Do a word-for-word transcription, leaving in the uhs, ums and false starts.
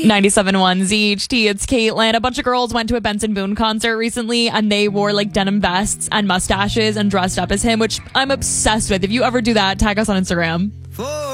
ninety-seven point one Z H T, it's Caitlin. A bunch of girls went to a Benson Boone concert recently and they wore like denim vests and mustaches and dressed up as him, which I'm obsessed with. If you ever do that, tag us on Instagram. For